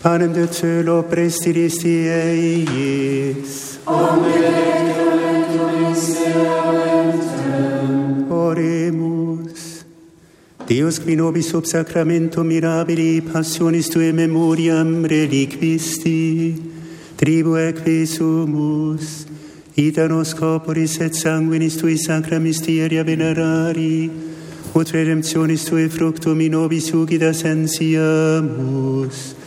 Panem de cielo prestidisti eiis. Oremus. Deus, qui nobis sub sacramentum mirabili passionis Tuae memoriam reliquisti, tribue qui sumus, ita nos corporis et sanguinis Tui sacra mysteria venerari, ut redemptionis Tuae fructum in nobis jugida sensiamus,